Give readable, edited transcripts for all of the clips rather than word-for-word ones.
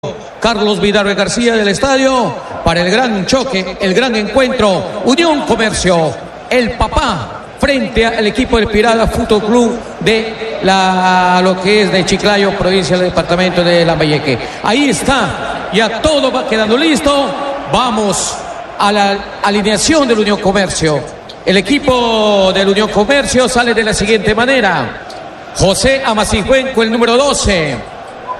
Carlos Vidal García del estadio para el gran choque, el gran encuentro. Unión Comercio, el papá frente al equipo del Pirata Fútbol Club de lo que es de Chiclayo, provincia del departamento de Lambayeque. Ahí está, ya todo va quedando listo. Vamos a la alineación del Unión Comercio. El equipo del Unión Comercio sale de la siguiente manera: José Amasigüen con el número 12,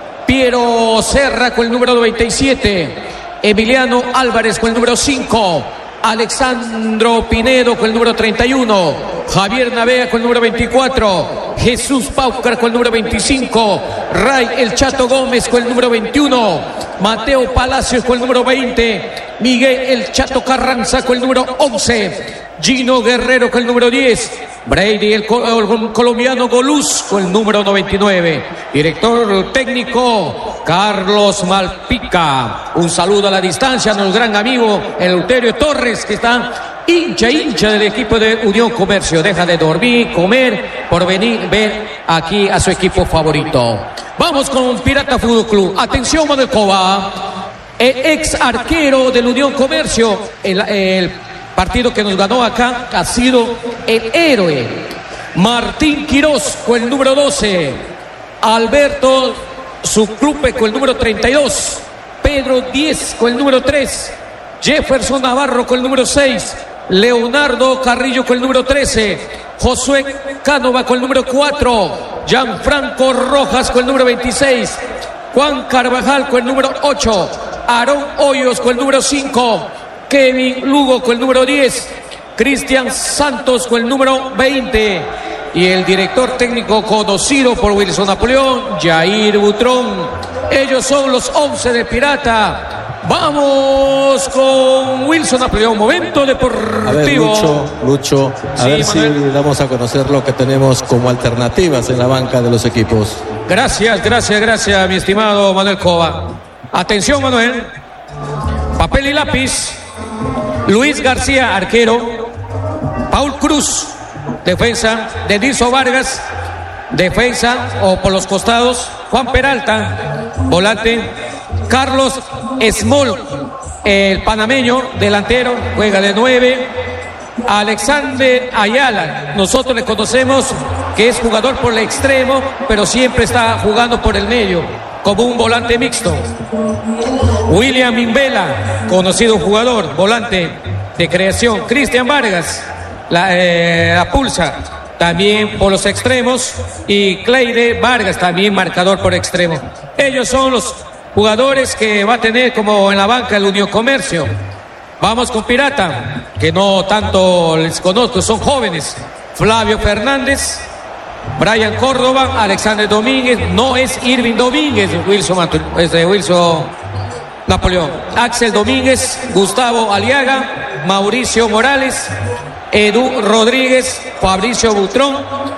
Piero Serra con el número 97, Emiliano Álvarez con el número 5, Alexandro Pinedo con el número 31, Javier Navea con el número 24, Jesús Paucar con el número 25, Ray El Chato Gómez con el número 21, Mateo Palacios con el número 20, Miguel El Chato Carranza con el número 11, Gino Guerrero con el número 10, Brady el colombiano Goluz con el número 99. Director técnico Carlos Malpica. Un saludo a la distancia a nuestro gran amigo Eleuterio Torres, que está hincha del equipo de Unión Comercio. Deja de dormir, comer, por venir ver aquí a su equipo favorito. Vamos con Pirata Fútbol Club. Atención, Manuel Cova, ex arquero del Unión Comercio. El partido que nos ganó acá ha sido el héroe Martín Quirós con el número 12, Alberto Zuclupe con el número 32, Pedro 10 con el número 3, Jefferson Navarro con el número 6, Leonardo Carrillo con el número 13, Josué Cánova con el número 4, Gianfranco Rojas con el número 26, Juan Carvajal con el número 8, Aarón Hoyos con el número 5, Kevin Lugo con el número 10, Cristian Santos con el número 20 y el director técnico conocido por Wilson Napoleón, Jair Butrón. Ellos son los 11 de Pirata. Vamos con Wilson Napoleón, momento deportivo. A ver, Lucho, a ver Manuel, si damos a conocer lo que tenemos como alternativas en la banca de los equipos. Gracias, mi estimado Manuel Cova. Atención, Manuel. Papel y lápiz. Luis García, arquero. Paul Cruz, defensa. Denilson Vargas, defensa o por los costados. Juan Peralta, volante. Carlos Small, el panameño, delantero, juega de 9. Alexander Ayala, nosotros le conocemos que es jugador por el extremo, pero siempre está jugando por el medio, como un volante mixto. William Mimbela, conocido jugador, volante de creación. Cristian Vargas, la pulsa, también por los extremos. Y Cleide Vargas, también marcador por extremo. Ellos son los jugadores que va a tener como en la banca el Unión Comercio. Vamos con Pirata, que no tanto les conozco, son jóvenes. Flavio Fernández, Brian Córdoba, Alexander Domínguez, no es Irving Domínguez, es de Wilson Napoleón. Axel Domínguez, Gustavo Aliaga, Mauricio Morales, Edu Rodríguez, Fabricio Butrón,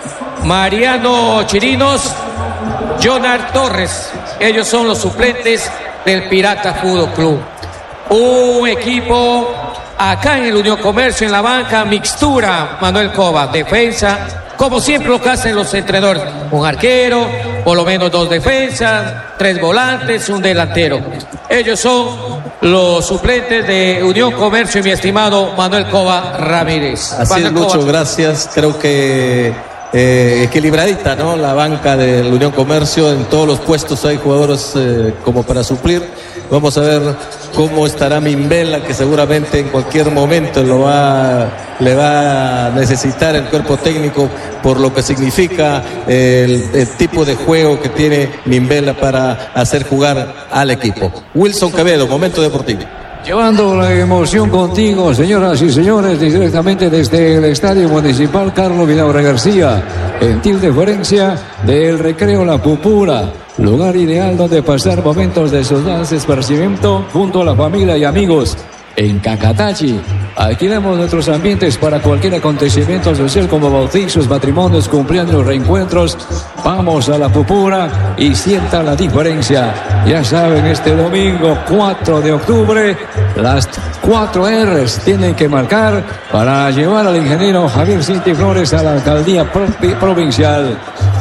Mariano Chirinos, Jonar Torres. Ellos son los suplentes del Pirata Fútbol Club. Un equipo acá en el Unión Comercio, en la banca, mixtura, Manuel Cova, defensa, como siempre lo que hacen los entrenadores, un arquero, por lo menos 2 defensas, 3 volantes, un delantero. Ellos son los suplentes de Unión Comercio, mi estimado Manuel Cova Ramírez. Así Manuel es, Lucho, Cova. gracias. Creo que equilibradita, ¿no? La banca del Unión Comercio, en todos los puestos hay jugadores como para suplir. Vamos a ver cómo estará Mimbela, que seguramente en cualquier momento le va a necesitar el cuerpo técnico por lo que significa el tipo de juego que tiene Mimbela para hacer jugar al equipo. Wilson Quevedo, momento deportivo. Llevando la emoción contigo, señoras y señores, directamente desde el Estadio Municipal Carlos Vidal García, gentil deferencia del Recreo La Pupura, lugar ideal donde pasar momentos de soledad, esparcimiento junto a la familia y amigos. En Cacatachi, alquilamos nuestros ambientes para cualquier acontecimiento social como bautizos, matrimonios, cumpleaños, reencuentros. Vamos a La Pupura y sienta la diferencia. Ya saben, este domingo 4 de octubre, las 4 R's tienen que marcar para llevar al ingeniero Javier Cinti Flores a la alcaldía provincial.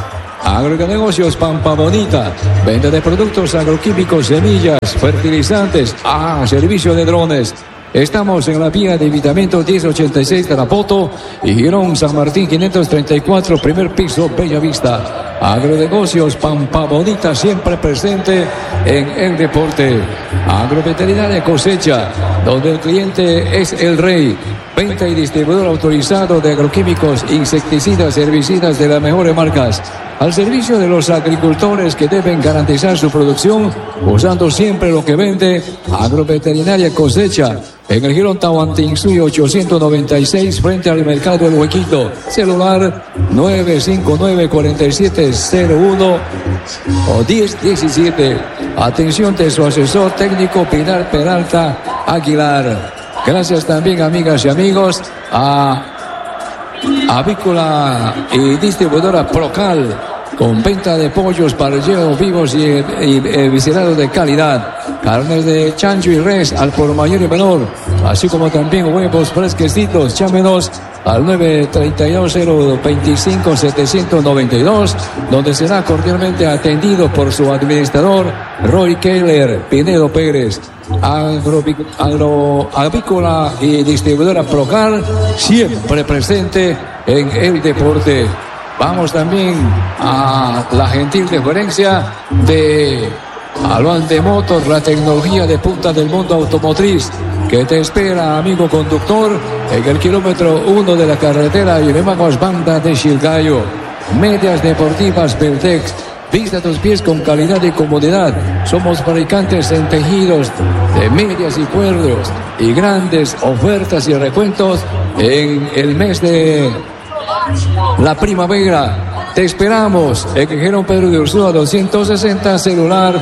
Agronegocios Pampa Bonita, venta de productos agroquímicos, semillas, fertilizantes, servicio de drones. Estamos en la vía de Evitamiento 1086 Tarapoto y Girón San Martín 534, primer piso, Bella Vista. Agronegocios Pampa Bonita, siempre presente en el deporte. Agroveterinaria Cosecha, donde el cliente es el rey. Venta y distribuidor autorizado de agroquímicos, insecticidas, herbicidas de las mejores marcas. Al servicio de los agricultores que deben garantizar su producción, usando siempre lo que vende. Agroveterinaria Cosecha, en el Girón Tahuantinsuyo 896, frente al Mercado El Huequito. Celular 959-4701 o 1017. Atención de su asesor técnico Pilar Peralta Aguilar. Gracias también, amigas y amigos, a Avícola y distribuidora Procal, con venta de pollos, parrilleros vivos y viscerado de calidad. Carnes de chancho y res al por mayor y menor, así como también huevos fresquecitos. Llámenos al 931-025-792, donde será cordialmente atendido por su administrador Roy Keller Pinedo Pérez. Avícola y distribuidora Procal, siempre presente en el deporte. Vamos también a la gentil deferencia de Alvante Motors, la tecnología de punta del mundo automotriz, que te espera, amigo conductor, en el kilómetro 1 de la carretera Yuremaguas Banda de Chilgallo. Medias deportivas Beltex, vista tus pies con calidad y comodidad. Somos fabricantes en tejidos de medias y cuerdos, y grandes ofertas y recuentos en el mes de la primavera. Te esperamos en el Girón Pedro de Ursúa 260, celular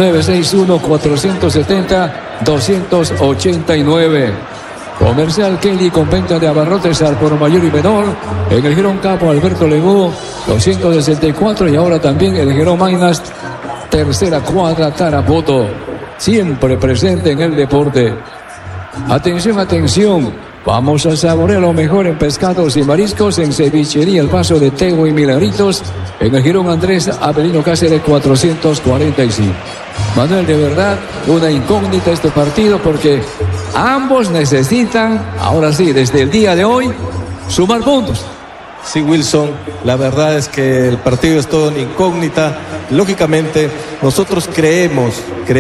961-470-289. Comercial Kelly, con venta de abarrotes al por mayor y menor en el Girón Capo Alberto Legú 264, y ahora también el Girón Mainas, tercera cuadra, Tarapoto. Siempre presente en el deporte. Atención, atención. Vamos a saborear lo mejor en pescados y mariscos en Cevichería El Paso de Tego y Milagritos, en el Girón Andrés Avelino Cáceres 445. Manuel, de verdad, una incógnita este partido, porque ambos necesitan, ahora sí, desde el día de hoy, sumar puntos. Sí, Wilson, la verdad es que el partido es todo en incógnita. Lógicamente, nosotros creemos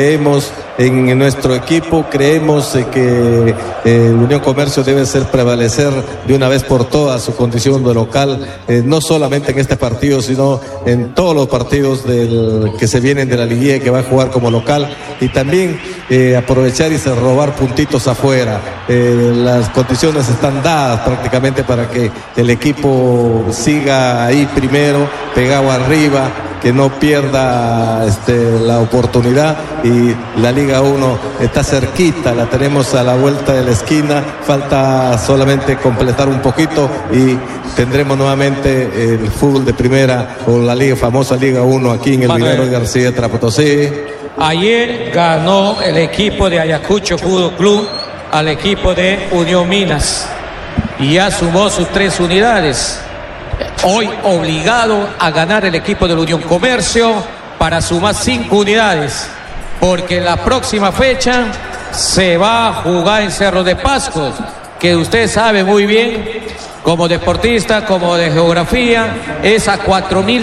en nuestro equipo, creemos que el Unión Comercio debe prevalecer de una vez por todas su condición de local, no solamente en este partido, sino en todos los partidos que se vienen de la liguilla y que va a jugar como local, y también aprovechar y robar puntitos afuera. Las condiciones están dadas prácticamente para que el equipo siga ahí primero, pegado arriba, que no pierda la oportunidad, y la Liga 1 está cerquita, la tenemos a la vuelta de la esquina, falta solamente completar un poquito y tendremos nuevamente el fútbol de primera, o la famosa Liga 1 aquí en el Minero García de Trapotosí. Ayer ganó el equipo de Ayacucho Fútbol Club al equipo de Unión Minas y ya sumó sus 3 unidades. Hoy obligado a ganar el equipo de la Unión Comercio para sumar 5 unidades, porque la próxima fecha se va a jugar en Cerro de Pasco, que usted sabe muy bien, como deportista, como de geografía, es a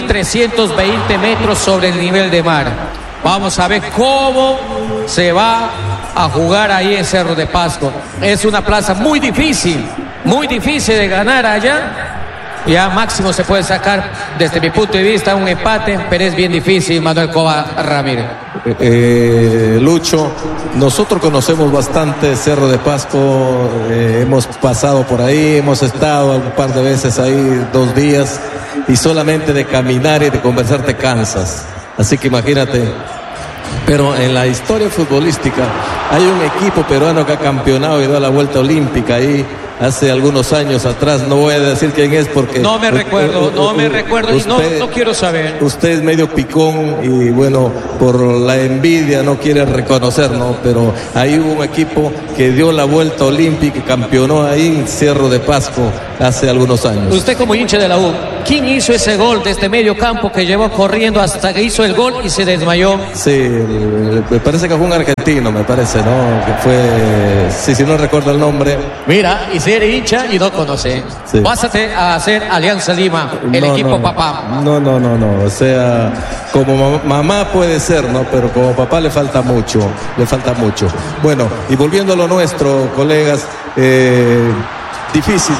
4.320 metros sobre el nivel de mar. Vamos a ver cómo se va a jugar ahí en Cerro de Pasco. Es una plaza muy difícil de ganar allá. Ya máximo se puede sacar, desde mi punto de vista, un empate, pero es bien difícil, Manuel Cova Ramírez. Lucho, nosotros conocemos bastante Cerro de Pasco, hemos pasado por ahí, hemos estado un par de veces ahí 2 días, y solamente de caminar y de conversar te cansas. Así que imagínate. Pero en la historia futbolística hay un equipo peruano que ha campeonado y dado la vuelta olímpica ahí, hace algunos años atrás. No voy a decir quién es porque... No me recuerdo y no quiero saber. Usted es medio picón y bueno, por la envidia no quiere reconocer, ¿no? Pero ahí hubo un equipo que dio la vuelta olímpica y campeonó ahí en Cerro de Pasco hace algunos años. Usted como hincha de la U, ¿quién hizo ese gol desde medio campo que llevó corriendo hasta que hizo el gol y se desmayó? Sí, me parece que fue un argentino, me parece, ¿no? Que fue, sí, si no recuerdo el nombre. Mira, y si eres hincha y no conoce, sí. Pásate a hacer Alianza Lima, el equipo papá. No, o sea, como mamá puede ser, ¿no? Pero como papá le falta mucho. Bueno, y volviendo a lo nuestro, colegas, difícil,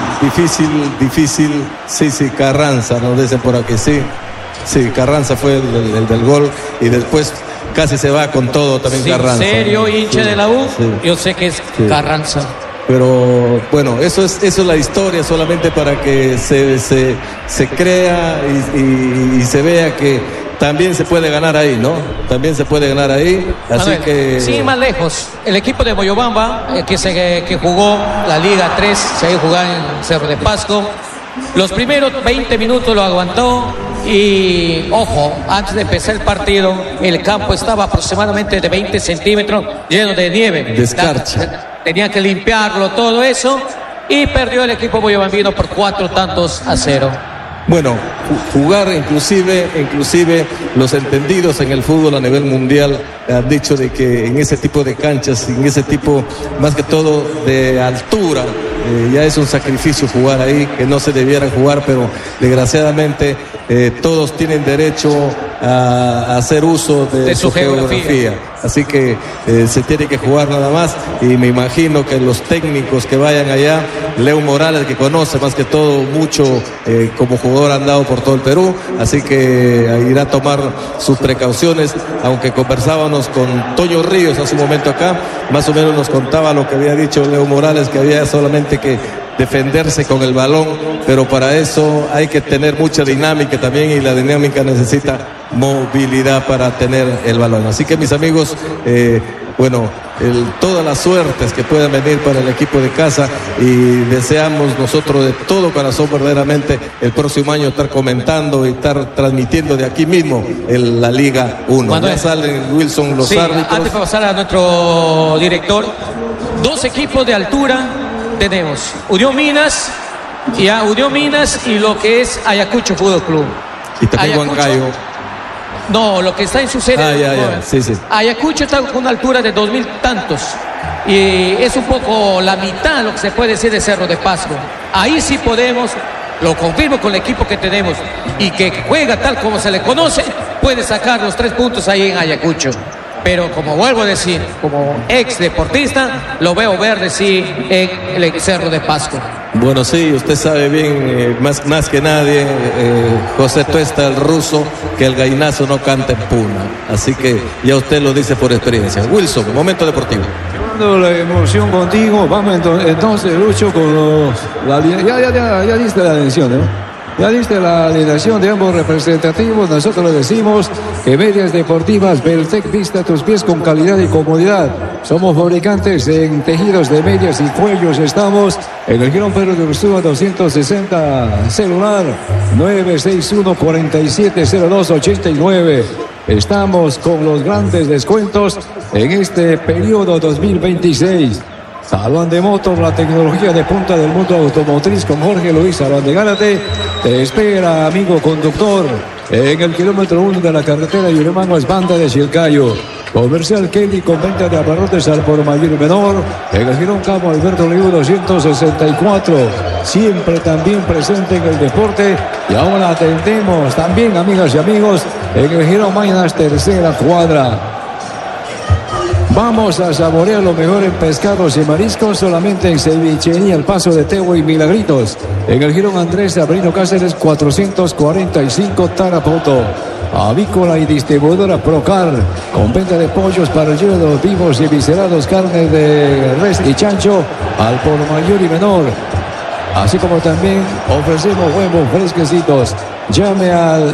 sí, Carranza, nos dicen por aquí, sí, Carranza fue el del gol y después casi se va con todo también Carranza. ¿En serio, hincha de la U? Sí. Yo sé que es Carranza. Pero bueno, eso es la historia, solamente para que se crea y se vea que también se puede ganar ahí, ¿no? También se puede ganar ahí, así que... Sí, más lejos, el equipo de Moyobamba, que jugó la Liga 3, se ha jugado en Cerro de Pasco, los primeros 20 minutos lo aguantó y, ojo, antes de empezar el partido, el campo estaba aproximadamente de 20 centímetros lleno de nieve. Descarcha. Tenían que limpiarlo, todo eso, y perdió el equipo moyobambino por 4-0. Bueno, jugar inclusive los entendidos en el fútbol a nivel mundial han dicho de que en ese tipo de canchas, en ese tipo más que todo de altura, ya es un sacrificio jugar ahí, que no se debiera jugar, pero desgraciadamente todos tienen derecho a hacer uso de su geografía. Así que se tiene que jugar nada más, y me imagino que los técnicos que vayan allá, Leo Morales, que conoce más que todo mucho como jugador, ha andado por todo el Perú, así que irá a tomar sus precauciones, aunque conversábamos con Toño Ríos hace un momento acá, más o menos nos contaba lo que había dicho Leo Morales, que había solamente que defenderse con el balón, pero para eso hay que tener mucha dinámica también, y la dinámica necesita movilidad para tener el balón. Así que, mis amigos, todas las suertes que puedan venir para el equipo de casa, y deseamos nosotros de todo corazón verdaderamente el próximo año estar comentando y estar transmitiendo de aquí mismo la Liga 1. Ya salen, Wilson, los árbitros. Antes de pasar a nuestro director, 2 equipos de altura tenemos, Unión Minas y lo que es Ayacucho Fútbol Club. Y también Huancayo. No, lo que está en su sede. Sí. Ayacucho está con una altura de 2000 tantos. Y es un poco la mitad, lo que se puede decir, de Cerro de Pasco. Ahí sí podemos, lo confirmo con el equipo que tenemos y que juega tal como se le conoce, puede sacar los 3 puntos ahí en Ayacucho. Pero como vuelvo a decir, como ex deportista, lo veo verde sí en el Cerro de Pasco. Bueno, sí, usted sabe bien, más que nadie, José Tuesta, el ruso, que el gallinazo no canta en Puna. Así que ya usted lo dice por experiencia. Wilson, momento deportivo. Llevando la emoción contigo, vamos entonces, Lucho, con ya diste la atención, ¿no? Ya diste la alineación de ambos representativos. Nosotros le decimos que Medias Deportivas Beltec vista tus pies con calidad y comodidad. Somos fabricantes en tejidos de medias y cuellos. Estamos en el Girón Pedro de Ursúa 260, celular 961-4702-89. Estamos con los grandes descuentos en este periodo 2026. Salón de Motor, la tecnología de punta del mundo automotriz, con Jorge Luis Salón de Gárate. Te espera, amigo conductor, en el kilómetro 1 de la carretera Yurimaguas, Banda de Chilcayo. Comercial Kelly, con venta de abarrotes al por mayor y menor, en el Girón Cabo Alberto Olivo 264. Siempre también presente en el deporte. Y ahora atendemos también, amigas y amigos, en el Girón Maynas, tercera cuadra. Vamos a saborear lo mejor en pescados y mariscos, solamente en Cevichería El Paso de Tebo y Milagritos. En el Girón Andrés Abrino Cáceres 445, Tarapoto. Avícola y distribuidora Procar, con venta de pollos para el de vivos y viscerados, carne de res y chancho al por mayor y menor. así como también ofrecemos huevos fresquecitos. Llame al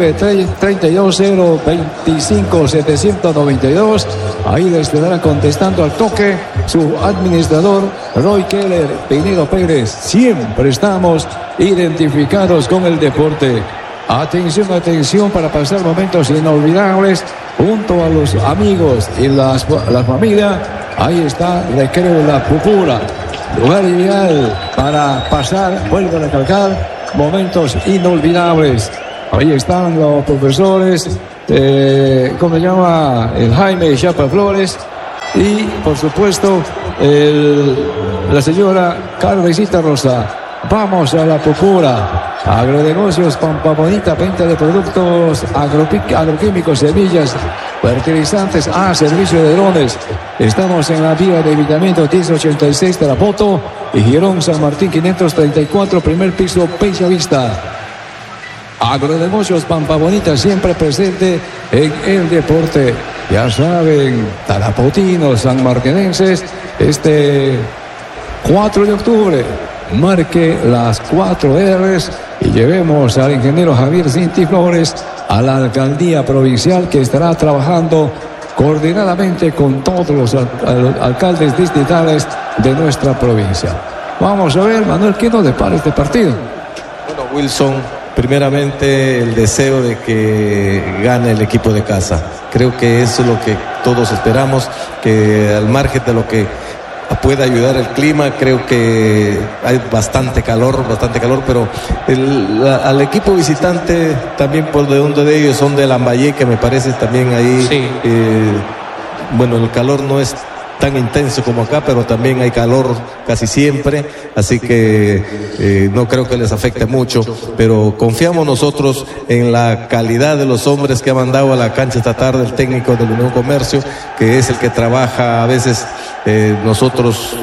932-025-792. Ahí le estarán contestando al toque su administrador Roy Keller, Pinedo Pérez. Siempre estamos identificados con el deporte. Atención, atención, para pasar momentos inolvidables junto a los amigos y la familia. Ahí está Recreo La Pupura, lugar ideal para pasar, vuelvo a recalcar, momentos inolvidables. Ahí están los profesores, ¿cómo se llama? El Jaime Chapa Flores y, por supuesto, la señora Carmencita Rosa. Vamos a La Pupura. Agronegocios Pampa Bonita, venta de productos agroquímicos, semillas, fertilizantes, servicio de drones. Estamos en la vía de Evitamiento 1086 Tarapoto y Girón San Martín 534, primer piso, Bella Vista. Agronegocios Pampa Bonita, siempre presente en el deporte. Ya saben, tarapotinos, sanmarquenenses, 4 de octubre. Marque las 4 R's y llevemos al ingeniero Javier Cinti Flores a la alcaldía provincial, que estará trabajando coordinadamente con todos los alcaldes distritales de nuestra provincia. Vamos a ver, Manuel, ¿qué nos depara este partido? Bueno, Wilson, primeramente el deseo de que gane el equipo de casa. Creo que eso es lo que todos esperamos, que al margen de lo que puede ayudar el clima, creo que hay bastante calor, pero al equipo visitante también, por de donde de ellos son de Lambayeque, que me parece también ahí, sí. Bueno, el calor no es tan intenso como acá, pero también hay calor casi siempre, así que no creo que les afecte mucho, pero confiamos nosotros en la calidad de los hombres que ha mandado a la cancha esta tarde el técnico del Unión Comercio, que es el que trabaja a veces. Nosotros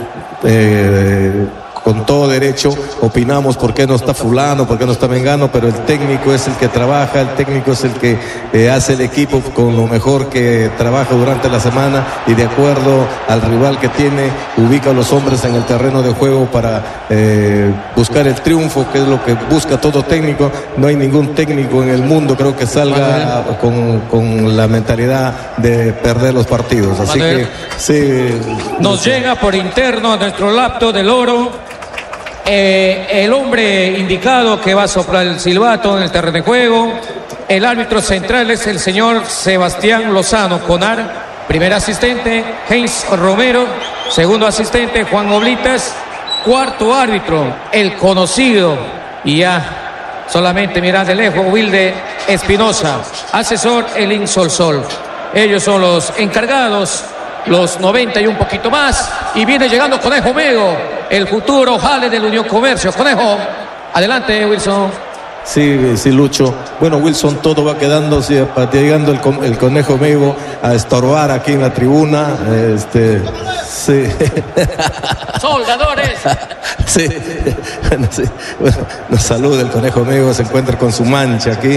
con todo derecho opinamos por qué no está fulano, por qué no está mengano, pero el técnico es el que trabaja, el técnico es el que hace el equipo con lo mejor que trabaja durante la semana y de acuerdo al rival que tiene, ubica a los hombres en el terreno de juego para buscar el triunfo, que es lo que busca todo técnico. No hay ningún técnico en el mundo, creo, que salga con la mentalidad de perder los partidos, así que sí. Nos llega por interno a nuestro laptop del Oro el hombre indicado que va a soplar el silbato en el terreno de juego. El árbitro central es el señor Sebastián Lozano Conar. Primer asistente, Heinz Romero. Segundo asistente, Juan Oblitas. Cuarto árbitro, el conocido y ya solamente mirar de lejos, Wilde Espinosa. Asesor, el Insolsol. Ellos son los encargados, los 90 y un poquito más. Y viene llegando Conejo Mego, el futuro jale del Unión Comercio. Conejo, adelante, Wilson. Sí, Lucho. Bueno, Wilson, todo va quedando, llegando el Conejo Mego a estorbar aquí en la tribuna. Sí. ¡Soldadores! Sí. Bueno, sí. Bueno, nos saluda el Conejo Mego, se encuentra con su mancha aquí.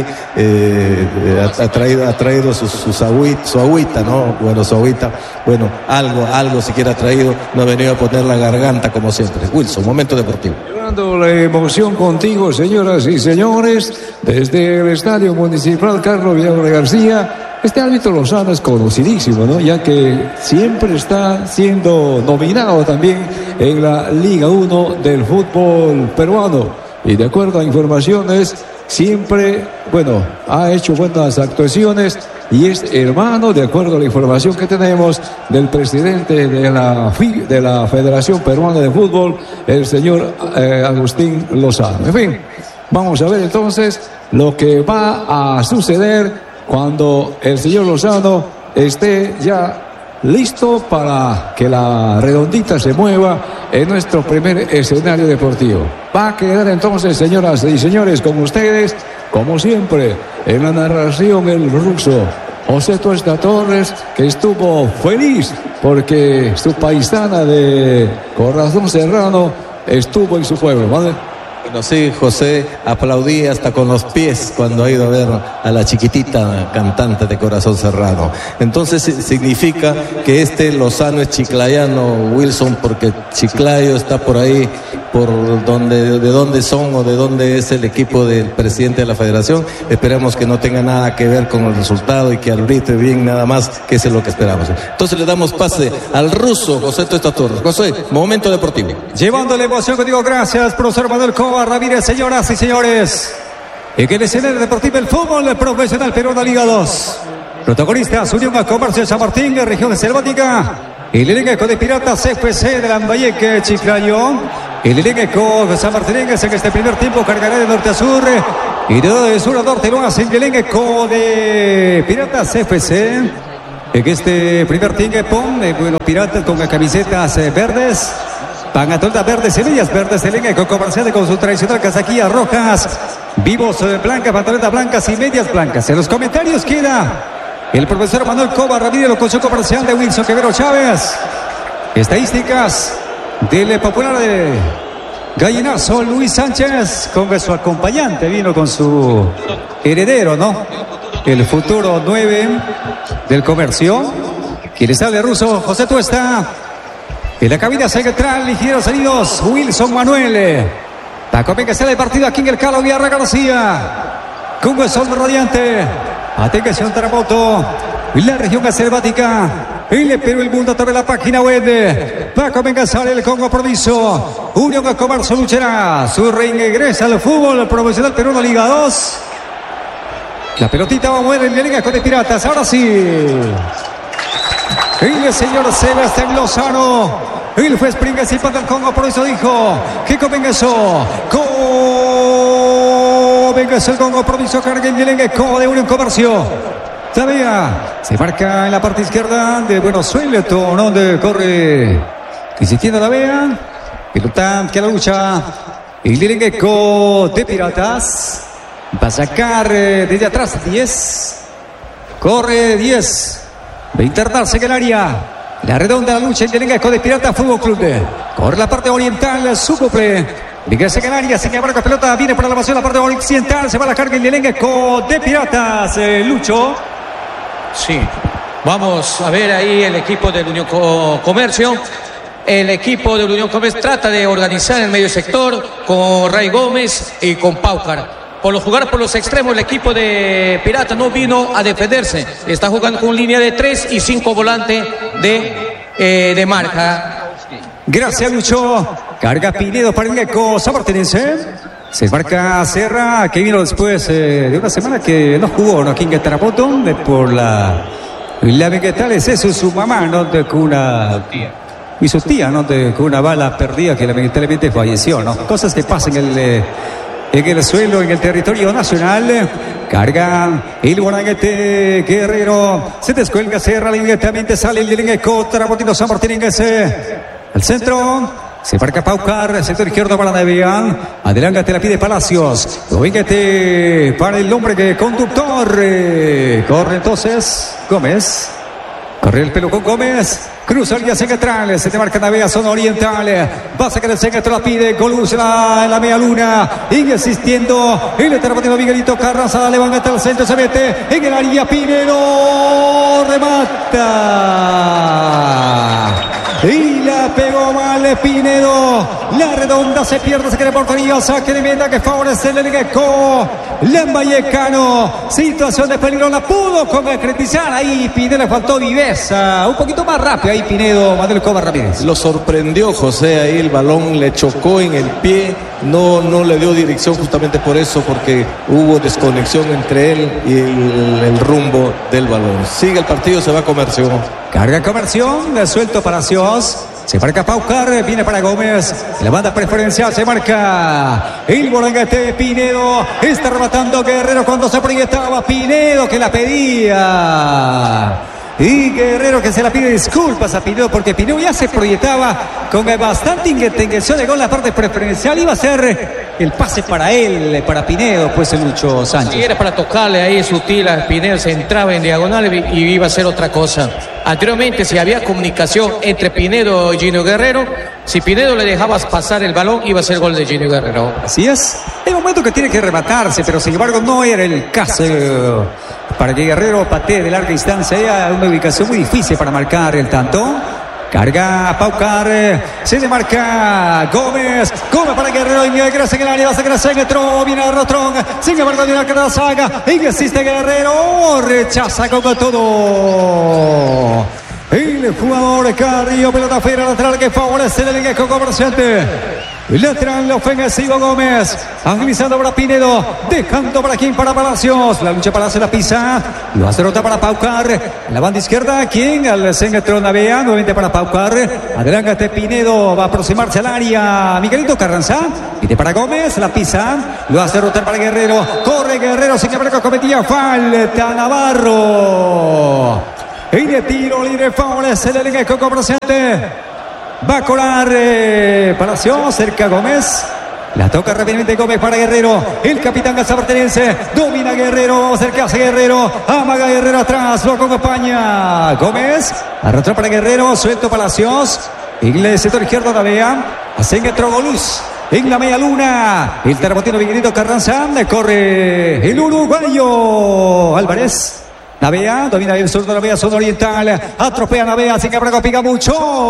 Ha traído su agüita, ¿no? Bueno, su agüita. Bueno, algo siquiera ha traído. No ha venido a poner la garganta como siempre. Wilson, momento deportivo. La emoción contigo, señoras y señores, desde el Estadio Municipal Carlos Vidaurre García. Este árbitro Lozano es conocidísimo, ¿no? Ya que siempre está siendo nominado también en la Liga 1 del fútbol peruano. Y de acuerdo a informaciones, siempre, ha hecho buenas actuaciones y es hermano, de acuerdo a la información que tenemos, del presidente de la Federación Peruana de Fútbol, el señor Agustín Lozano. En fin, vamos a ver entonces lo que va a suceder cuando el señor Lozano esté ya listo para que la redondita se mueva en nuestro primer escenario deportivo. Va a quedar entonces, señoras y señores, con ustedes, como siempre, en la narración el ruso José Tuesta Torres, que estuvo feliz porque su paisana de Corazón Serrano estuvo en su pueblo, ¿vale? Bueno, sí, José aplaudía hasta con los pies cuando ha ido a ver a la chiquitita cantante de Corazón Serrano. Entonces significa que Lozano es chiclayano, Wilson, porque Chiclayo está por ahí por de dónde son o de dónde es el equipo del presidente de la federación. Esperamos que no tenga nada que ver con el resultado y que arbitre bien nada más, que eso es lo que esperamos. Entonces le damos pase al ruso José Tuesta Torres. José, momento deportivo. Llevando la emoción contigo, gracias, profesor Manuel Cova Ramírez, señoras y señores. En el escenario deportivo del fútbol profesional peruano Liga 2. Protagonistas, Unión a Comercio de San Martín, región selvática. El elenco de Piratas FC de Lambayeque, Chiclayo. El elenco de San Martinengues en este primer tiempo cargará de norte a sur. Y de sur a norte lo hace el elenco de Piratas FC. En este primer tiempo, bueno, Piratas con camisetas verdes. Pangatoldas verdes y medias verdes. El elenco comercial con su tradicional casaquilla rojas. Vivos blancas, pantaletas blancas y medias blancas. En los comentarios queda el profesor Manuel Cova Ramírez, locución comercial de Wilson Quevedo Chávez. Estadísticas del popular de gallinazo Luis Sánchez, con su acompañante, vino con su heredero, ¿no? El futuro 9 del comercio. Quien les habla, ruso José Tuesta. En la cabina central, ligeros salidos, Wilson Manuel. Paco Venga sale el partido aquí en el Carlos Villarra García. Con el sol radiante. Atención terremoto. La región selvática. El Perú, el mundo a través de la página web. Paco Venga sale el Congo Proviso. Unión a Comercio luchará. Su reingreso al fútbol profesional peruano Liga 2. La pelotita va a mover en la Liga con de Piratas. Ahora sí. El señor Sebastián Lozano. El juez principal del Congo Proviso dijo que Copenhaso. Venga, el Congo Proviso carga el elenco de Unión Comercio. Todavía se marca en la parte izquierda de Suelto, donde corre insistiendo la vea. Pelota que la lucha. El elenco de Piratas va a sacar desde atrás 10. Corre 10. Va a internarse en el área. La redonda la lucha en el elenco de Piratas Fútbol Club. Corre la parte oriental, su cumple. Ingresa en el área, se queda con pelota, viene para la evasión, la parte occidental, se va a la carga el elenco de Piratas, Lucho. Sí, vamos a ver ahí el equipo del Unión Comercio. El equipo del Unión Comercio trata de organizar el medio sector con Ray Gómez y con Paucar. Por jugar por los extremos, el equipo de Piratas no vino a defenderse. Está jugando con línea de 3 y 5 volantes de marca. Gracias, Lucho. Carga Pinedo para el eco samartinense. Se marca Serra, que vino después de una semana que no jugó, ¿no? Aquí en Tarapoto, por la vegetal es eso, su mamá, ¿no? Con una... Y su tía, ¿no? Con una bala perdida que lamentablemente falleció, ¿no? Cosas que pasan en el suelo, en el territorio nacional. Carga el Guanaguete Guerrero. Se descuelga Serra, inmediatamente sale el elenco Tarapotino San Martinengues. Al centro, se marca Paucar, sector izquierdo para Nevean. Adelante la pide Palacios. Dominguete para el hombre que conductor. Corre entonces Gómez. Corre el pelo con Gómez. Cruza el día central. Se te marca Navea, zona oriental. Va a sacar el centro, la pide Goluz en la media luna. Insistiendo. El terapeuta Miguelito Carranza levanta al centro. Se mete en el área. Pinedo remata. Y la pegó mal Pinedo. La redonda se pierde, se queda portería. Saque de meta que favorece el elenco lambayecano. Situación de peligro, la pudo concretizar. Ahí Pinedo le faltó viveza. Un poquito más rápido ahí Pinedo, Manuel Cova Ramírez. Lo sorprendió José ahí, el balón le chocó en el pie. No le dio dirección justamente por eso, porque hubo desconexión entre él y el rumbo del balón. Sigue el partido, se va a Comercio. Carga Comercio, le suelto Palacios. Se marca Paucar, viene para Gómez. La banda preferencial se marca el Bolanguete Pinedo. Está rematando Guerrero cuando se proyectaba. Pinedo que la pedía. Y Guerrero que se la pide disculpas a Pinedo porque Pinedo ya se proyectaba con bastante intención de gol. La parte preferencial iba a ser el pase para él, para Pinedo, pues el Lucho Sánchez. Sí, era para tocarle ahí sutil a Pinedo, se entraba en diagonal y iba a ser otra cosa. Anteriormente, si había comunicación entre Pinedo y Gino Guerrero, si Pinedo le dejabas pasar el balón, iba a ser gol de Gino Guerrero. Así es. Hay un momento que tiene que rematarse, pero sin embargo no era el caso para que Guerrero patee de larga distancia. Era una ubicación muy difícil para marcar el tanto. Carga Paucar, se demarca Gómez para Guerrero, ingresa en el área, va a sacar a Centro, viene a Rotrón, sin embargo viene a la saga, insiste Guerrero, rechaza con todo. El jugador Carrillo, pelota afuera, lateral que favorece el equipo comerciante. Lateral ofensivo Gómez, agilizando para Pinedo, dejando para quien, para Palacios. La lucha Palacios, la pisa, lo hace rota para Paucar. En la banda izquierda, quien al centro Navea, nuevamente para Paucar. Adelante Pinedo, va a aproximarse al área. Miguelito Carranza, pide para Gómez, la pisa, lo hace rotar para Guerrero. Corre Guerrero, sin embargo cometía falta Navarro. Y de tiro libre, favorece el equipo comerciante. Va a colar Palacio, cerca Gómez. La toca rápidamente Gómez para Guerrero. El capitán gazabartenense domina Guerrero. Acercarse Guerrero. Amaga Guerrero atrás. Lo acompaña Gómez. Arrastra para Guerrero. Suelto Palacios. En el sector izquierdo Navea. Hace entró Goluz. En la media luna. El termotino Miguelito Carranza. Corre el uruguayo Álvarez. Navea, domina el sur de Navea, zona oriental, atropella Navea, sin que Braga pica mucho.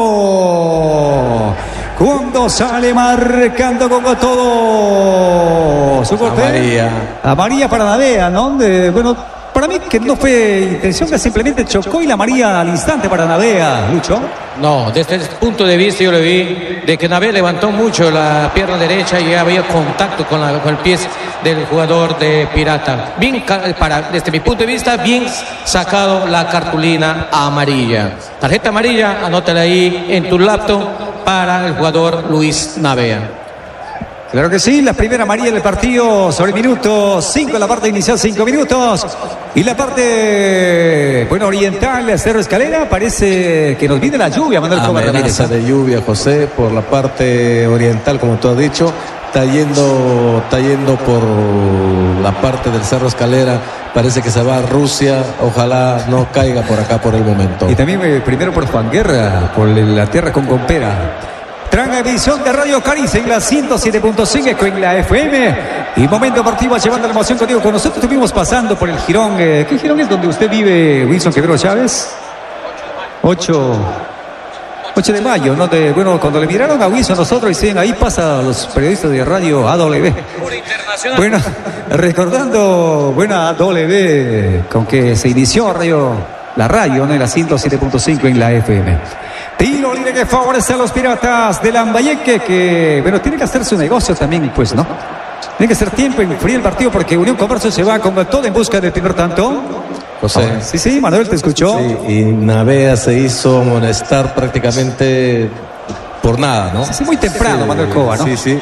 Cuando sale marcando con todo su golpe. Amarilla para Navea, ¿no? Bueno, para mí que no fue intención, que simplemente chocó y la amarilla al instante para Navea, Lucho. No, desde el punto de vista yo le vi de que Navea levantó mucho la pierna derecha y había contacto con el pie del jugador de Pirata. Bien, desde mi punto de vista, bien sacado la cartulina amarilla. Tarjeta amarilla, anótala ahí en tu laptop para el jugador Luis Navea. Claro que sí, la primera amarilla del partido sobre el minuto 5, la parte inicial 5 minutos. Y la parte, bueno, oriental, Cerro Escalera, parece que nos viene la lluvia, Manuel Cobar Ramírez. Amenaza de lluvia, José, por la parte oriental, como tú has dicho. Está yendo por la parte del Cerro Escalera. Parece que se va a Rusia. Ojalá no caiga por acá por el momento. Y también primero por Juan Guerra, por la tierra con Compera. Transmisión de Radio Carice en la 107.5 en la FM. Y momento deportivo llevando la emoción contigo. Con nosotros estuvimos pasando por el Jirón. ¿Qué Jirón es donde usted vive, Wilson Quevedo Chávez? 8 de mayo, ¿no? Bueno, cuando le miraron a Wilson nosotros dicen, ahí pasa los periodistas de Radio AW. Bueno, recordando, bueno, AW, con que se inició la radio, ¿no? En la 107.5 en la FM. Tiro libre que favorece a los Piratas de Lambayeque, que, bueno, tiene que hacer su negocio también, pues, ¿no? Tiene que ser tiempo en frío el partido porque Unión Comercio se va con todo en busca del primer tanto. José. Sí, Manuel, te escuchó. Sí, y Navea se hizo amonestar prácticamente por nada, ¿no? Sí, muy temprano, sí, Manuel Cova, ¿no? Sí.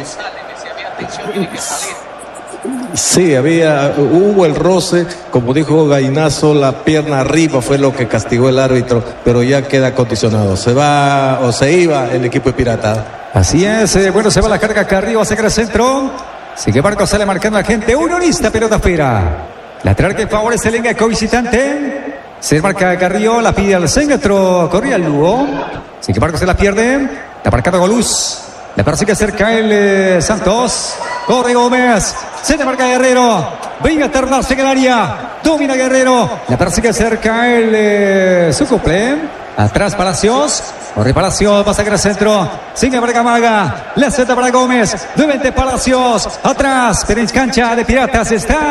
Sí, hubo el roce, como dijo Gainazo, la pierna arriba fue lo que castigó el árbitro, pero ya queda condicionado. Se va o se iba el equipo de Pirata. Así es, bueno, se va la carga acá arriba, se crea el centro. Sigue Marco, sale marcando a la gente. Unionista, pelota afuera. Lateral que favorece el equipo visitante. Se marca Carrillo, la pide al centro, corría el Lugo. Sigue Marco, se la pierde. La marcada Goluz. La persigue cerca el Santos. Corre Gómez. Se te marca Guerrero. Venga a ternarse en el área. Domina Guerrero. La persigue cerca el Sucuple. Atrás Palacios. Corre Palacios. Va a sacar el centro. Sigue Bergamaga. La seta para Gómez. Nuevamente Palacios. Atrás. Pero en cancha de Piratas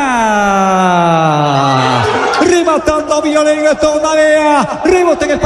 está. Rematando violento Navea. Rebote en el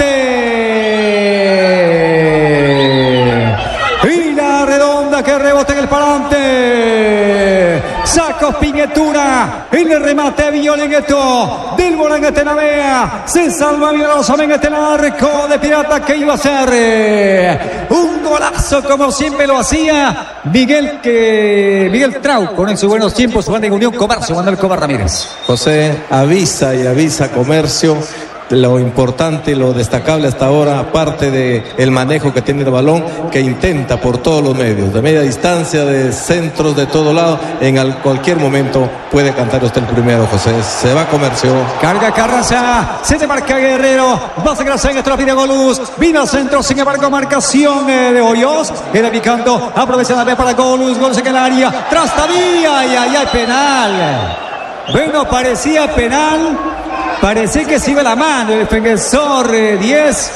palante. Y la redonda que rebota en el palante. Sacos Piñetura. El remate violento del Moranguete Navea. Se salva milagrosamente el arco de Pirata que iba a ser un golazo como siempre lo hacía Miguel Trauco en sus buenos tiempos jugando en Unión Comercio, Manuel Cobar Ramírez. José, avisa Comercio. Lo importante y lo destacable hasta ahora, aparte de el manejo que tiene el balón, que intenta por todos los medios, de media distancia, de centros, de todo lado, en cualquier momento puede cantar usted el primero, José. Se va Comercio. Carga Carranza, se te marca Guerrero, va a sacar sangre, esto la pide Goluz, vino al centro, sin embargo, marcación de Hoyos, queda picando, aprovecha la vez para Goluz en el área, Trastavía, y hay penal. Bueno, parecía penal. Parece que se iba la mano el defensor 10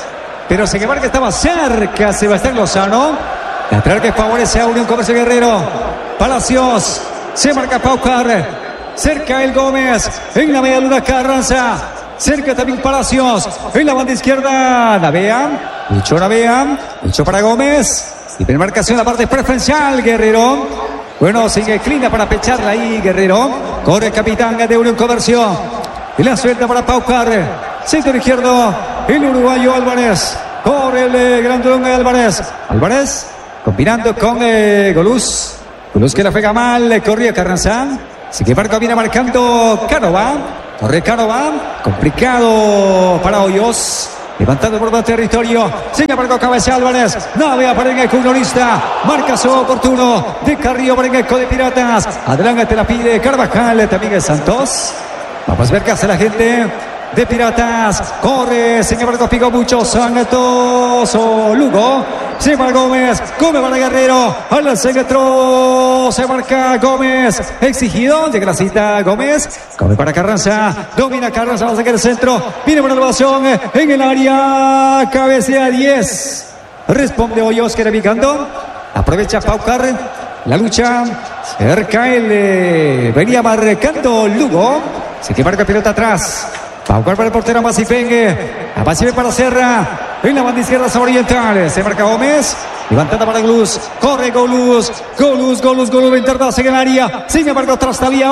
pero sin embargo estaba cerca Sebastián Lozano. Lateral que favorece a Unión Comercio Guerrero. Palacios, se marca Paucar, cerca el Gómez, en la media luna Carranza, cerca también Palacios, en la banda izquierda Navea, luchó para Gómez, y en marcación la parte preferencial Guerrero. Bueno, se inclina para pecharla ahí Guerrero, corre el capitán de Unión Comercio, y la suelta para Paucar, sector izquierdo, el uruguayo Álvarez, corre el grandulón Álvarez, combinando con Goluz que la pega mal, corría Carranza. Así que Marco viene marcando Cánova. Corre Cánova. Complicado para Hoyos. Levantando por el territorio. Sigue Marco Cabeza Álvarez. Navea para el colorista. Marca su oportuno. De Carrillo para el de Piratas. Adelante la pide Carvajal. También es Santos. Vamos a ver qué hace la gente de Piratas. Corre, sin embargo, picó mucho Santos Lugo. Se va Gómez para Guerrero. Al centro se marca Gómez. Exigido, llega la cita Gómez. Come para Carranza. Domina Carranza, va a sacar el centro. Viene por la elevación en el área. Cabecea 10. Responde Hoyos, que picando. Aprovecha Paucar. La lucha. Cerca él. Venía marcando Lugo. Se que marca pelota atrás. Paucar para el portero Amacipen para Serra. En la banda izquierda Oriental. Se marca Gómez. Levantada para Goluz. Corre Goluz. Ventadas en el área. Sin embargo, Trastalía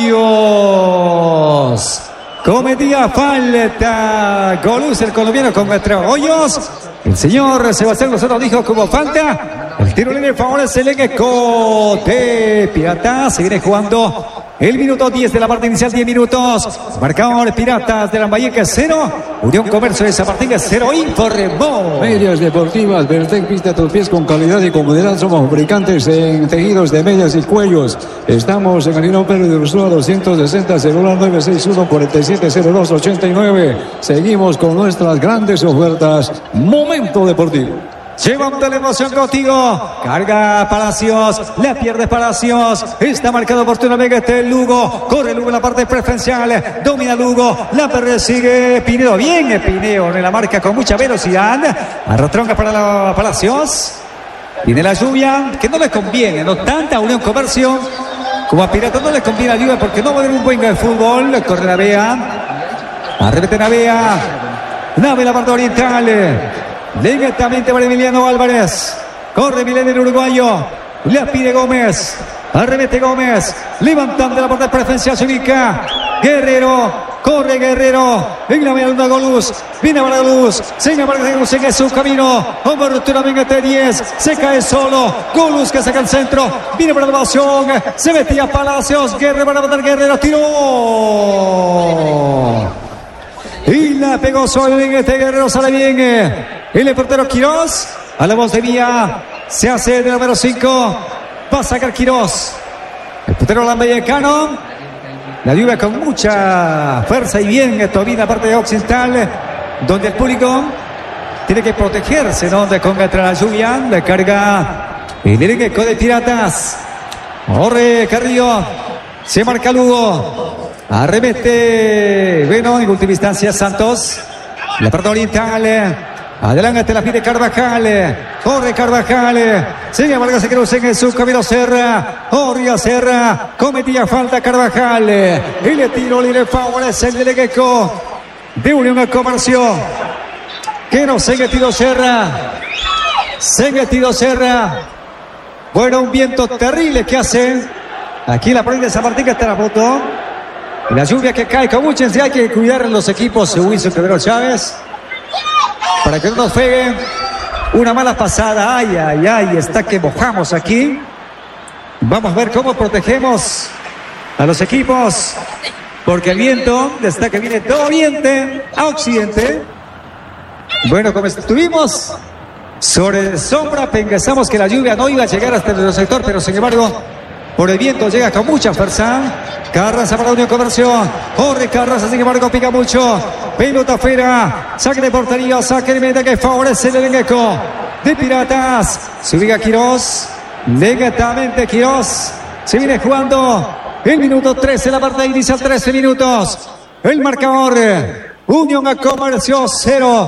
Hoyos. Cometía falta. Goluz, el colombiano, contra Hoyos. El señor Sebastián Lozano dijo como falta. El tiro libre favorece el equipo de Piratas. Se viene jugando el minuto 10 de la parte inicial, 10 minutos. Marcador Piratas de Lambayeque 0. Unión Comercio de San Martín 0. Informó. Medias deportivas, Vertec, pista a tus pies con calidad y comodidad. Somos fabricantes en tejidos de medias y cuellos. Estamos en Arenal Pérez de Ursúa 260, celular 961-4702-89. Seguimos con nuestras grandes ofertas. Momento deportivo. Llevamos la emoción contigo. Carga Palacios. La pierde Palacios. Está marcado oportunamente Lugo. Corre Lugo en la parte preferencial. Domina Lugo. La persigue Pinedo. Bien Pinedo en la marca con mucha velocidad. Arrastronga para la Palacios. Viene la lluvia. Que no les conviene. No tanta a Unión Comercio como a Piratas. No les conviene la lluvia porque no va a haber un buen fútbol. Corre Navea. Arremete Navea. Navea la parte oriental. Directamente para Emiliano Álvarez. Corre Emiliano el uruguayo. Le pide Gómez. Arremete Gómez. Levantando la parte preferencial. Se ubica Guerrero. Corre Guerrero. En la media luna Goluz. Viene para Goluz. Sin embargo, sigue su camino. Oportuna venga de 10. Se cae solo. Goluz que saca el centro. Viene para la evasión. Se metía Palacios. Guerrero para matar Guerrero. Tiró. Y la pegó solo en este Guerrero. Sale bien. El portero Quirós. A la voz de Vía. Se hace de número 5. Va a sacar Quirós. El portero lambayecano. La lluvia con mucha fuerza y bien. Esto viene a parte de occidental. Donde el público tiene que protegerse, ¿no? Contra la lluvia. Le carga el elenco de Piratas. Corre Carrillo. Se marca Lugo. Arremete. Bueno, en última instancia Santos. La parte oriental. Adelante la pide Carvajal. Corre Carvajal. Sigue Vargas, se cruza en su camino Serra. Corría Serra. Cometía falta Carvajal. Y le tiro libre favorece el delegueco de Unión Comercio. Que no sigue tiro Serra. Sigue tiro Serra. Bueno, un viento terrible que hace. Aquí la provincia de San Martín que está en la foto. Y la lluvia que cae con mucha ansiedad. Hay que cuidar en los equipos. Wilson Pedro Chávez. Para que no nos pegue una mala pasada. Ay, está que mojamos aquí. Vamos a ver cómo protegemos a los equipos. Porque el viento está que viene de oriente a occidente. Bueno, como estuvimos sobre sombra, pensamos que la lluvia no iba a llegar hasta el sector, pero sin embargo, por el viento llega con mucha fuerza. Carranza para Unión Comercio. Corre Carranza, sin embargo, pica mucho. Pelota afuera. Saque de portería. Saque de meta que favorece el elenco de Piratas. Se ubica Quirós. Negativamente Quirós. Se viene jugando el minuto 13. La parte inicial, 13 minutos. El marcador. Unión Comercio 0.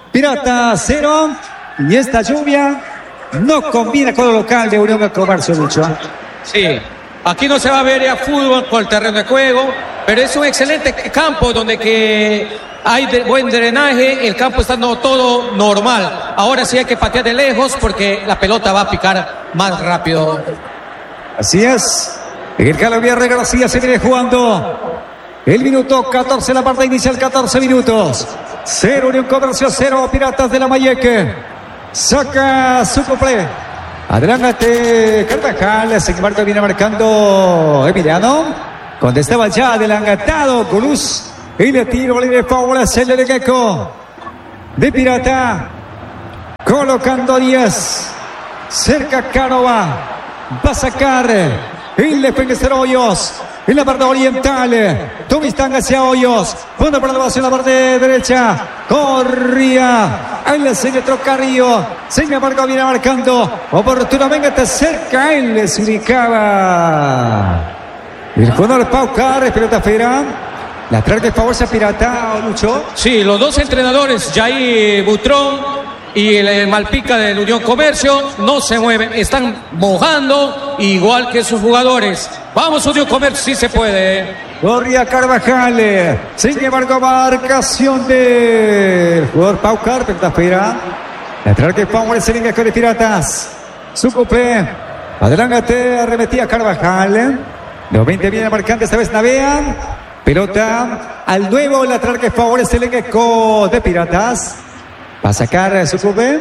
Pirata 0. Y esta lluvia no combina con lo local de Unión de Comercio, Lucho. Sí, aquí no se va a ver ya fútbol con el terreno de juego, pero es un excelente campo donde que hay buen drenaje, el campo está todo normal. Ahora sí hay que patear de lejos porque la pelota va a picar más rápido. Así es. El Carlos Villarreal García se viene jugando el minuto 14, la parte inicial, 14 minutos. 0 Unión Comercio, 0 Piratas de Lambayeque. Saca su cumple. Adelante Carvajal, sin embargo viene marcando Emiliano. Cuando estaba ya adelantado Guluz. Y le tiro libre favorece el Legueco de Pirata. Colocando 10. Cerca Cánova. Va a sacar el defensor Hoyos. En la parte oriental. Tomistán hacia Hoyos. Punto para la base en la parte derecha. Corría. Ahí le sigue Carrillo. Sin embargo viene marcando. Oportunamente cerca. Él les ubicaba. El jugador Paucar. Pelota fera. La trae que favorece a Pirata, Lucho. Sí, los dos entrenadores, Jair Butrón y el Malpica del Unión Comercio, no se mueven, están mojando igual que sus jugadores. Vamos, Unión Comercio, sí se puede. Corría Carvajal. Sin embargo, marcación del jugador Paucar, pelota fera. La trae que favorece el ingreso de Piratas. Su cumple. Adelante, arremetía Carvajal. Los 20 viene marcando esta vez Navea. Pelota al nuevo lateral que favorece el equipo de Piratas. Va a sacar su club.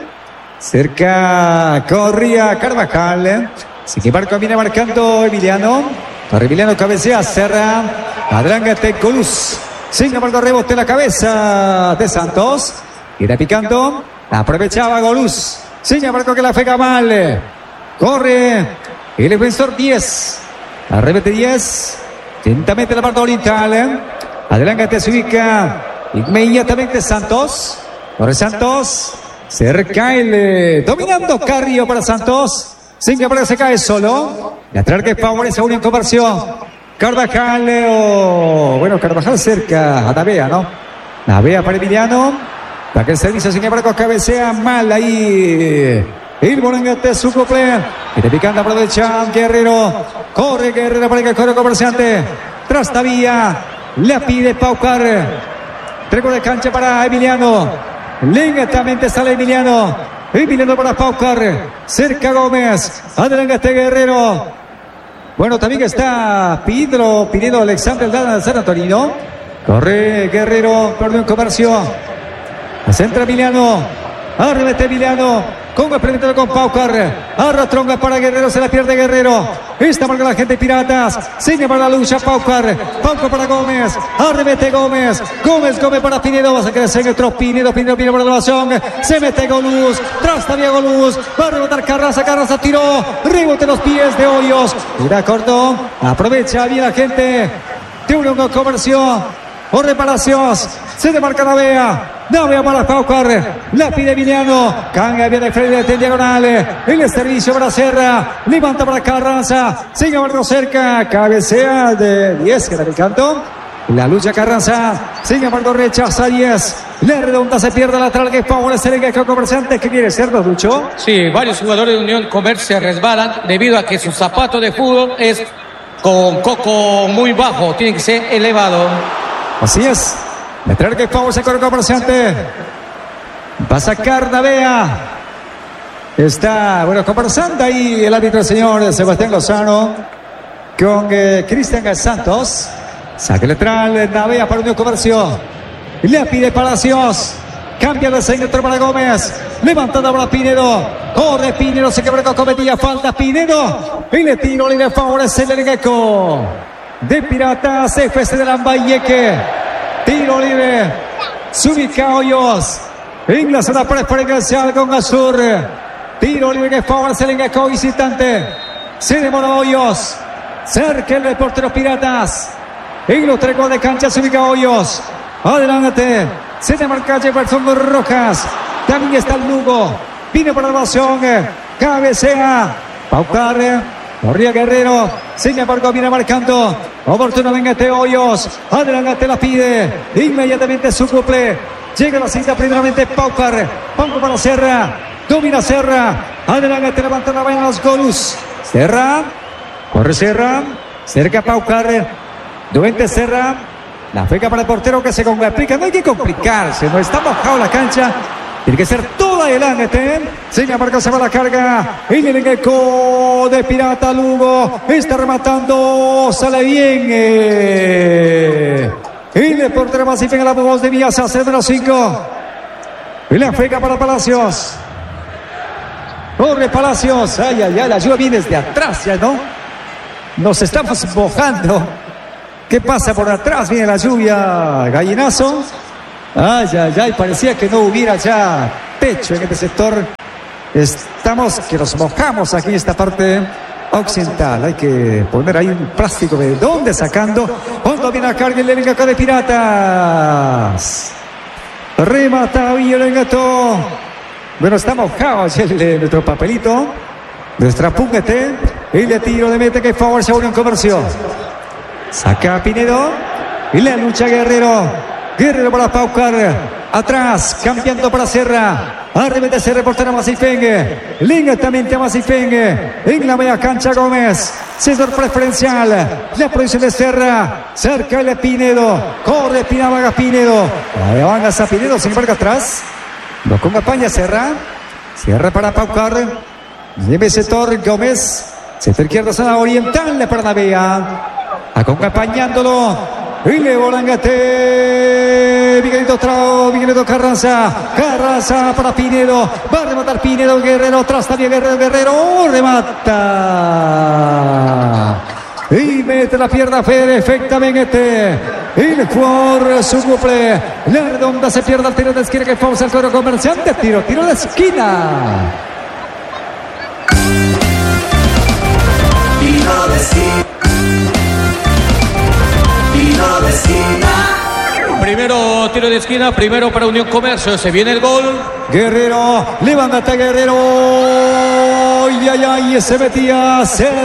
Cerca corría Carvajal. Sin embargo viene marcando Emiliano. Emiliano cabecea, cerra. Adelante Coluz. Sin embargo rebote la cabeza de Santos. Irá picando. Aprovechaba Goluz. Sin embargo que la pega mal. Corre el defensor 10. Arremete 10. Lentamente la parte oriental. Adelante se ubica inmediatamente Santos. Corre Santos. Cerca el dominando Carrillo para Santos. Sin que se cae solo. Lateral que favorece a Unión Comercio. Carvajal bueno, Carvajal cerca a Navea, ¿no? Navea para Emiliano. Para que el servicio, sin embargo, cabecea mal ahí. El Bolangate su cumple. Y te picando aprovecha Guerrero. Corre Guerrero para que corre Comerciante. Trastavía. La pide Paucar. Trego de cancha para Emiliano. Lentamente sale Emiliano. Emiliano para Paucar. Cerca Gómez. Adelante Guerrero. Bueno, también está Pinedo Alexander de San Antonio. Corre Guerrero. Perdón, Comercio. Centra Emiliano. Arremete Emiliano. Con experimentado con Paucar. Arrastronga para Guerrero. Se la pierde Guerrero. Esta marca la gente Piratas. Sigue para la lucha Paucar. Paucar para Gómez. Arremete Gómez. Gómez para Pinedo. Va a crecer otro Pinedo para la elevación. Se mete Goluz. Trastavía Goluz. Va a rebotar Carranza. Carranza tiró. Rebote los pies de Hoyos. Mira corto. Aprovecha bien la gente de Unión Comercio. O reparaciones. Se demarca Navea. Navea para Paucar. La pide Emiliano. Cambia bien de frente en diagonal. El servicio para Serra. Levanta para Carranza. Sigue Barrio cerca. Cabecea de 10 que da el canto. La lucha Carranza. Sigue Barrio rechaza 10. La redonda se pierde lateral que favorece el equipo Comerciante. ¿Qué quiere ser, Lucho? Sí, varios jugadores de Unión Comercio resbalan debido a que su zapato de fútbol es con coco muy bajo. Tiene que ser elevado. Así es. Lateral que favorece con el Comerciante. Va a sacar Navea. Está, bueno, conversando ahí el árbitro, el señor Sebastián Lozano, con Cristian Santos. Saque lateral, Navea para Unión Comercio. Le pide Palacios. Cambia de centro para Gómez. Levantada para Pinedo. Corre Pinedo, se quebró, cometía falta Pinedo. Y le tiro libre favorece el Legueco de Piratas, FC de Lambayeque. Tiro libre. Subica Hoyos. En la zona preferencial con Azur. Tiro libre que favorece el Legueco visitante. Se demora Hoyos. Cerca el portero Piratas. En los 3 de cancha se ubica Hoyos. Adelante. Se demarca Jefferson Rojas. También está el Lugo. Viene por la evasión. Cabecea. Paucar. Corría Guerrero. Sin embargo viene marcando oportunamente Hoyos. Adelante la pide. Inmediatamente su cumple. Llega la cinta primeramente Paucar. Pongo para Serra. Domina Serra. Adelante, levanta la vaina los Golus. Serra. Corre Serra. Cerca Paucar. Duente Serra. La pega para el portero que se complica. No hay que complicarse. No está mojado la cancha. Tiene que ser todo adelante. Sin embargo, se va la carga. Y el eco de Pirata Lugo. Está rematando. Sale bien. Y el portero más y pega la voz de Vías. Hace menos 5. Y la pega para Palacios. Corre Palacios. Ay, ay, ay. La lluvia viene desde atrás ya, ¿no? Nos estamos mojando. ¿Qué pasa por atrás? Viene la lluvia. Gallinazo. Ay, ay, ay, parecía que no hubiera ya techo en este sector. Estamos que nos mojamos aquí en esta parte occidental. Hay que poner ahí un plástico de dónde sacando. Cuando viene a carga el Levenga acá de Piratas. Remata Villengato. Bueno, está mojado nuestro papelito. Nuestra pugnete. Y le tiro de meta que favorece a Unión Comercio. Saca a Pinedo. Y la lucha Guerrero. Guerrero para Paucar. Atrás, cambiando para Serra. Arremete Serra, portero Masifengue. Lentamente a Masifengue. En la media cancha Gómez. César preferencial. La posición de Serra. Cerca el Pinedo. Corre Pinabaga Pinedo. Ahí avanza a Pinedo, sin embargo atrás. Lo acompaña Serra. Serra para Paucar. Lleve sector Gómez. Sector izquierdo, zona oriental para Navea. Acompañándolo. Y le volangate. Miguelito Carranza. Carranza para Pinedo. Va a rematar Pinedo. Guerrero. Atrás también Guerrero. Remata. Y mete la pierna perfectamente. El jugador suple. La redonda se pierde al tiro de esquina que pausa el cuadro Comerciante. Tiro de esquina. Tiro de esquina. Primero tiro de esquina, primero para Unión Comercio. Se viene el gol. Guerrero, levántate Guerrero. Ay, ay, ay, se metía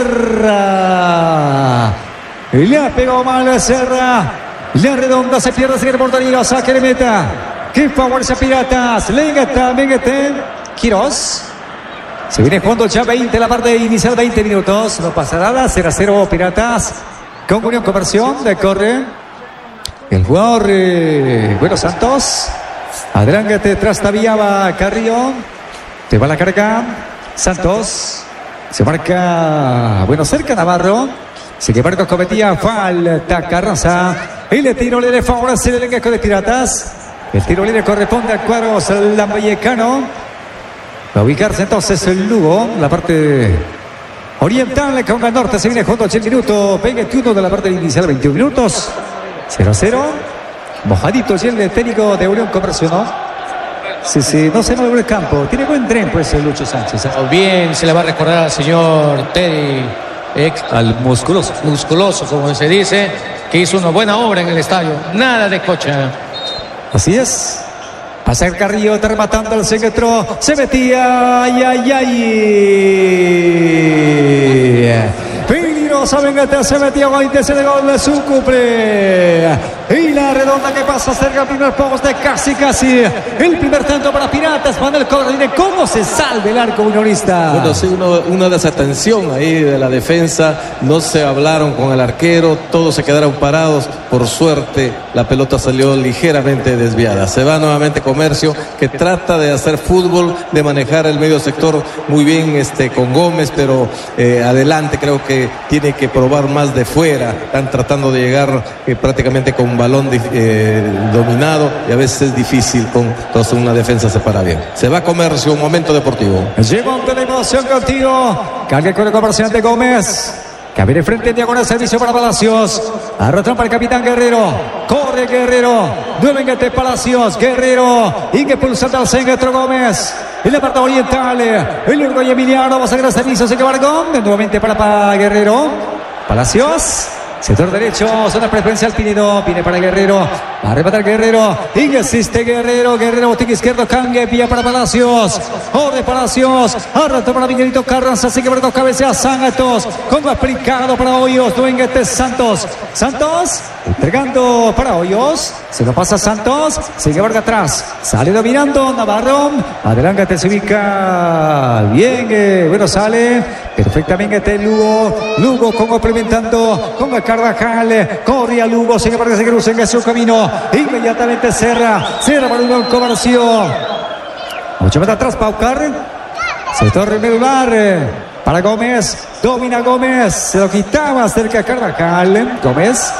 Serra. Y le ha pegado mal Serra. La redonda se pierde, sigue el portería. Saque de meta. Que favorece a Piratas. Mengete. Quiroz. Se viene jugando ya 20, la parte inicial 20 minutos. No pasa nada. 0-0 Piratas. Con Unión Comercio. Le corre el jugador, bueno, Santos. Adelante, trastaviaba Carrillo. Te va la carga. Santos. Se marca, bueno, cerca Navarro. Sin embargo, cometía falta Carranza. Y le tiro, le favorece el elenco de Piratas. El tiro libre corresponde al cuadro lambayecano. Va a ubicarse entonces el Lugo, la parte oriental con el norte. Se viene junto al 8 minuto 21 de la parte inicial, 21 minutos. 0-0. Mojadito y el técnico de Unión Comercio, ¿no? Sí, no se mueve el campo. Tiene buen tren, pues, el Lucho Sánchez. Bien, se le va a recordar al señor Teddy, al musculoso. Musculoso, como se dice, que hizo una buena obra en el estadio. Nada de cocha. Así es. Pasa el Carrillo, está rematando el centro. Se metía. Ay, ay, ay. Peligrosa, Mengete, se metía 20 de gol de su cumple. Y la redonda que pasa cerca del primer poste, casi. El primer tanto para Piratas. Manuel Corredine, ¿cómo se salve el arco unionista? Bueno, sí, una desatención ahí de la defensa. No se hablaron con el arquero. Todos se quedaron parados. Por suerte, la pelota salió ligeramente desviada. Se va nuevamente Comercio, que trata de hacer fútbol, de manejar el medio sector muy bien con Gómez, pero adelante creo que tiene que probar más de fuera. Están tratando de llegar prácticamente con un balón dominado y a veces es difícil. Entonces una defensa se para bien. Se va Comercio, un momento deportivo. Llegó ante la emoción contigo. Carga con el comerciante Gómez. Cabe de frente en diagonal, servicio para Palacios. Arrastrón para el capitán Guerrero. Corre Guerrero. Nuevamente Palacios. Guerrero. Inge pulsando al centro Gómez. En la parte oriental. El Uruguay Emiliano. Vamos a ver el servicio. Se queda Vargón. Nuevamente para Guerrero. Palacios. Sector derecho, zona preferencial Pinedo, Pine para Guerrero, va a rematar Guerrero, y asiste Guerrero, botín izquierdo, Cangue, pilla para Palacios, Jorge Palacios, arrastró para Miguelito Carranza, sigue por dos cabezas, Santos, como aplicado para Hoyos, Duenguete Santos, entregando para Hoyos, se lo pasa Santos, sigue Vargas atrás, sale dominando Navarro, adelante se ubica bien, bueno sale, perfectamente Lugo complementando con el Carvajal, corre a Lugo, sigue para que se cruce en su camino, inmediatamente cierra para Unión Comercio, mucho más atrás Paucar, sector medular para Gómez, domina Gómez, se lo quitaba cerca de Carvajal, Gómez,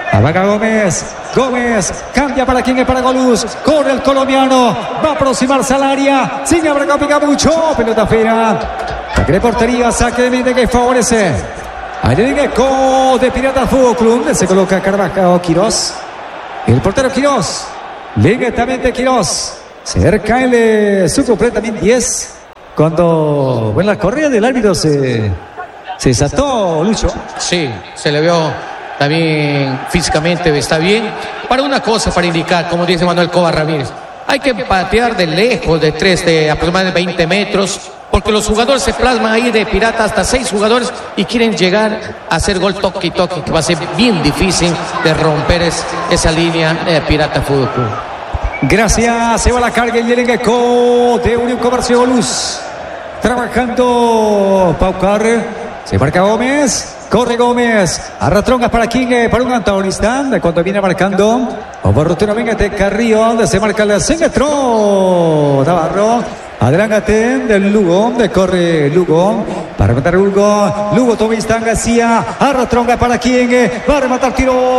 cambia para quien es para Goluz, corre el colombiano, va a aproximarse al área, sigue Abraham Picamucho, pelota fera, saque de portería, saque de meta que favorece. Ahí el eco de Pirata Fútbol Club, se coloca Carvajal Quirós, el portero Quirós, lentamente Quirós, cerca el su también 10, cuando la correa del árbitro se desató, Lucho. Sí, se le vio también físicamente, está bien. Para una cosa, para indicar, como dice Manuel Coba Ramírez, hay que patear de lejos, de 3, de aproximadamente 20 metros, porque los jugadores se plasman ahí de Pirata, hasta 6 jugadores, y quieren llegar a hacer gol toque, que va a ser bien difícil de romper esa línea de Pirata Fútbol Club. Gracias, se va la carga y el eco de Unión Comercio Luz. Trabajando Paucar, se marca Gómez. Corre Gómez, arrastrongas para King, para un antagonista, cuando viene marcando, oportunamente venga de Carrillo, donde se marca el centro, Navarro, adelante del Lugo, corre Lugo, para rematar Lugo toma instancia, arrastrongas para King, va a rematar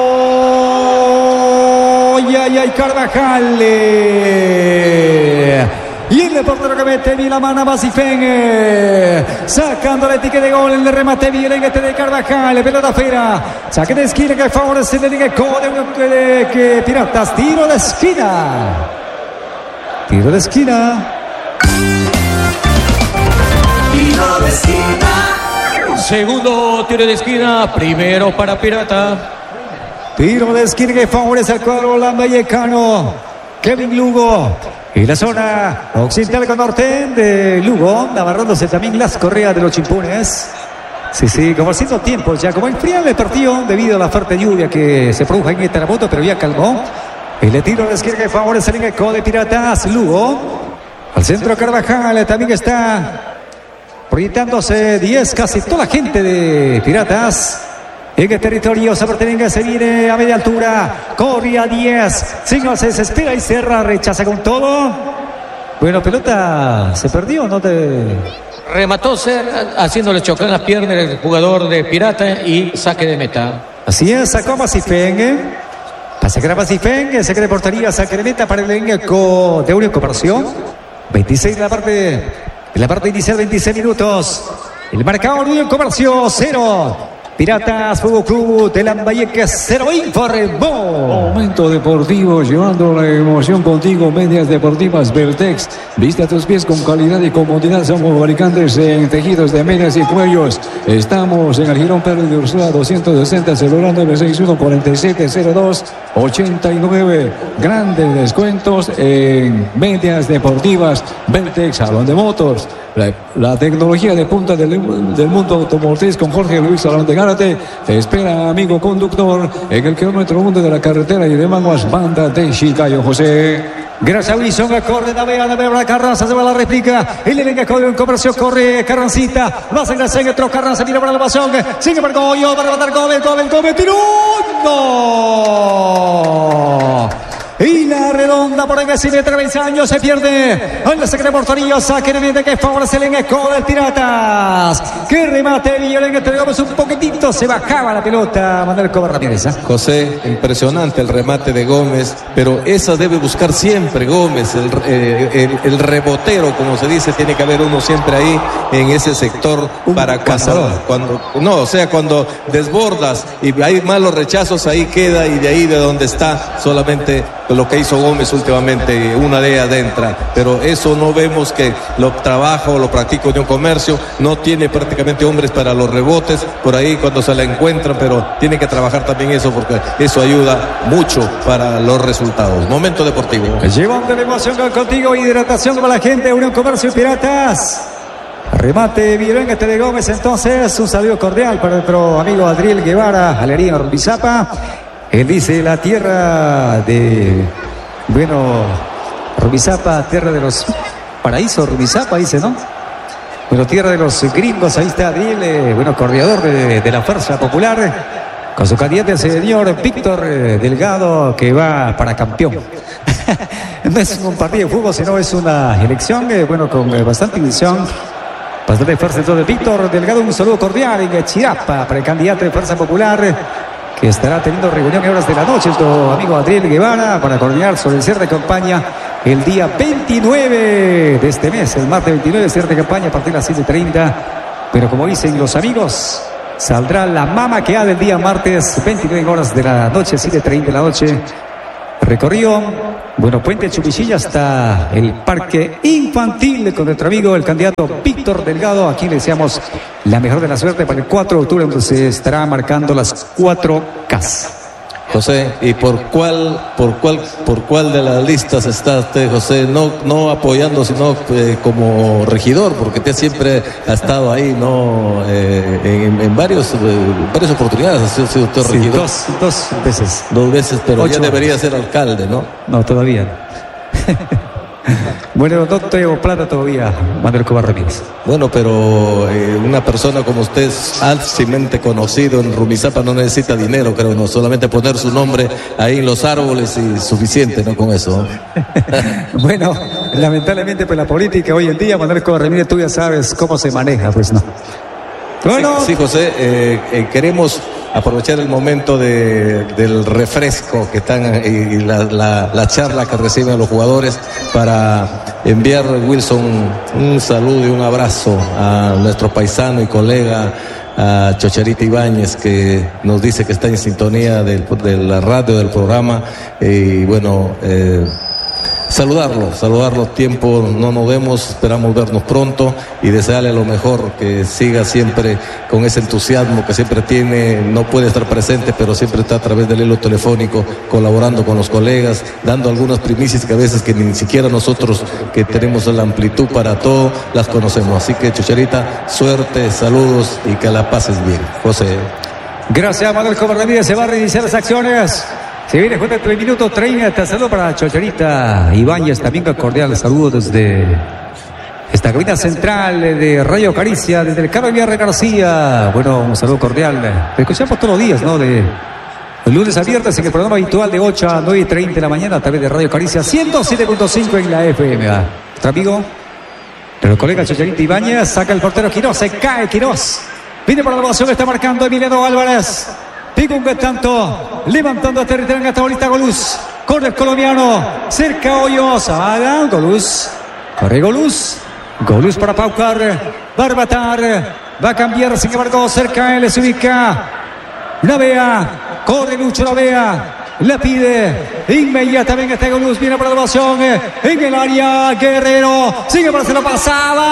tiro, y Carvajal, y el portero que mete bien la mano Basifen, sacando la etiqueta de gol, el remate bien de Carvajal, pelota fera, saque de esquina que favorece el de que Piratas, tiro de esquina. Segundo tiro de esquina, primero para Pirata. Tiro de esquina que favorece al cuadro lambayecano, Kevin Lugo. Y la zona occidental con norte de Lugo, amarrándose también las correas de los chimpunes. Sí, como haciendo tiempo ya, como enfriando el partido debido a la fuerte lluvia que se produjo en Tarapoto, pero ya calmó. El tiro de izquierda que favorece el eco de Piratas, Lugo. Al centro Carvajal también está proyectándose 10, casi toda la gente de Piratas. En el territorio Zapartenenga se viene a media altura, corre a 10, Signo se desespera y Serra rechaza con todo. Bueno, pelota se perdió, ¿no? Remató Serra haciéndole chocar la pierna el jugador de Pirata y saque de meta. Así es, sacó a Basifen, pasa que era Basifen, saque de portería, saque de meta para el elenco de Unión Comercio. 26 de la parte inicial, 26 minutos. El marcador Unión Comercio 0. Piratas Fútbol Club de Lambayeque 0 informó. Momento deportivo, llevando la emoción contigo. Medias deportivas Vertex. Viste a tus pies con calidad y comodidad. Somos fabricantes en tejidos de medias y cuellos. Estamos en el Girón Pérez de Ursula 260, celular 961-4702-89. Grandes descuentos en medias deportivas Vertex, Salón de Motors. La tecnología de punta del mundo automotriz con Jorge Luis Salón de Gárate. Te espera, amigo conductor, en el kilómetro 1 de la carretera y de Manguas, banda de Chicayo, José. Gracias, Wilson. Corre, Navega, Carranza, se va a la réplica. Y le venga con un comercio, corre Carrancita. Va a salir el centro, Carranza, tira para la pasión. Sigue para Goyo, para matar Gómez, tiró. ¡No! Y la redonda por ahí que sigue 13 años se pierde. En la saque de portería, saque de meta que favorece el eco del Piratas. Que remate bien, entregamos un poquitito, se bajaba la pelota. Manuel Coba Ramírez. José, impresionante el remate de Gómez, pero esa debe buscar siempre Gómez, el rebotero, como se dice, tiene que haber uno siempre ahí en ese sector para cuando desbordas y hay malos rechazos, ahí queda y de ahí de donde está solamente lo que hizo Gómez últimamente, una de ellas entra, pero eso no vemos que lo trabaja o lo practica Unión Comercio, no tiene prácticamente hombres para los rebotes, por ahí cuando se la encuentran, pero tiene que trabajar también eso porque eso ayuda mucho para los resultados. Momento deportivo. Llevando la emoción contigo, hidratación para la gente, Unión Comercio y Piratas. Remate Villaranga de Gómez, entonces un saludo cordial para nuestro amigo Adriel Guevara, Galería Rubizapa. Él dice la tierra de, bueno, Rubizapa, tierra de los paraísos, Rubizapa dice, ¿no? Bueno, tierra de los gringos, ahí está Adriel, bueno, coordinador de la Fuerza Popular, con su candidato el señor Víctor Delgado, que va para campeón. No es un partido de fútbol, sino es una elección, bueno, con bastante ilusión. Bastante fuerza entonces Víctor Delgado, un saludo cordial en Chirapa para el candidato de Fuerza Popular que estará teniendo reunión en horas de la noche, nuestro amigo Adriel Guevara, para coordinar sobre el cierre de campaña el día 29 de este mes, el martes 29, cierre de campaña a partir de las 7:30. Pero como dicen los amigos, saldrá la mama que ha del día martes 29 horas de la noche, 7:30 de la noche. Recorrido, bueno, Puente Chupichilla hasta el Parque Infantil con nuestro amigo el candidato Víctor Delgado, a quien le deseamos la mejor de la suerte para el 4 de octubre, donde se estará marcando las 4Ks. José, ¿y por cuál de las listas está usted, José? No apoyando, sino como regidor, porque usted siempre ha estado ahí, ¿no? En varias oportunidades ha sido usted regidor. Sí, dos veces. 2 veces, pero 8 ya debería ser alcalde, ¿no? No, todavía no. Bueno, no tengo plata todavía, Manuel Escobar Ramírez. Bueno, pero una persona como usted es altamente conocido en Rubizapa, no necesita dinero, creo, no, solamente poner su nombre ahí en los árboles y suficiente, ¿no? Con eso. Bueno, lamentablemente pues la política hoy en día, Manuel Escobar Ramírez, tú ya sabes cómo se maneja, pues no. Bueno. Sí, José, queremos aprovechar el momento del refresco que están y la charla que reciben los jugadores para enviar, Wilson, un saludo y un abrazo a nuestro paisano y colega, a Chocharita Ibáñez, que nos dice que está en sintonía de la radio, del programa, y bueno, saludarlo, tiempo no nos vemos, esperamos vernos pronto y desearle lo mejor, que siga siempre con ese entusiasmo que siempre tiene, no puede estar presente, pero siempre está a través del hilo telefónico, colaborando con los colegas, dando algunas primicias que a veces que ni siquiera nosotros, que tenemos la amplitud para todo, las conocemos. Así que, Chocharita, suerte, saludos y que la pases bien. José. Gracias, Manuel Escobar Ramírez. Se va a reiniciar las acciones. Se viene juega 3 minutos 30. Saludo para Chocharita Ibáñez. También un cordial saludo desde esta cabina central de Radio Caricia, desde el Carlos Villarreal García. Bueno, un saludo cordial. Te escuchamos todos los días, ¿no? De lunes a viernes en el programa habitual de 8 a 9:30 de la mañana a través de Radio Caricia 107.5 en la FM. Nuestro amigo, nuestro colega Chocharita Ibáñez, saca el portero Quirós, se cae Quirós. Viene por la ovación, está marcando Emiliano Álvarez. Pico un tanto, levantando a territorio en esta bolita Goluz. Corre el colombiano, cerca Hoyos, haga Goluz. Corre Goluz. Goluz para Paucar, va a arrebatar, va a cambiar, sin embargo, cerca él se ubica. Navea, corre Lucho Navea. La pide inmediatamente este Goluz, viene para la ovación en el área, Guerrero, sigue para se lo pasaba,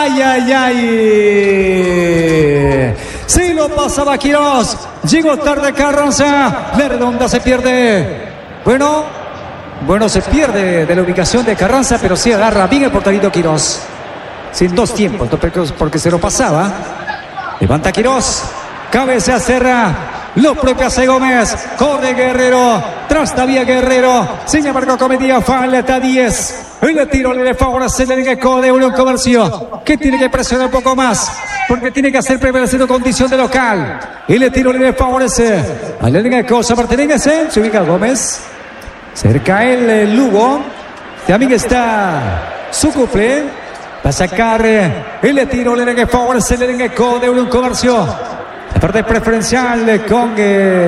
ay. Se lo pasaba Quirós, llegó tarde Carranza, la redonda se pierde. Bueno, se pierde de la ubicación de Carranza, pero sí agarra bien el porterito Quirós. Sin 2 tiempos, porque se lo pasaba. Levanta Quirós, cabeza cerra. Lo propio hace Gómez, corre Guerrero, trastabía Guerrero, sin embargo cometía falta 10. El tiro le favorece el Eco de Unión Comercio, que tiene que presionar un poco más, porque tiene que hacer prevaleciendo condición de local. Y el tiro le favorece al Eco Martínez, se ubica Gómez, cerca el Lugo, también está su cumple, va a sacar el tiro le favorece el Eco de Unión Comercio. La parte preferencial con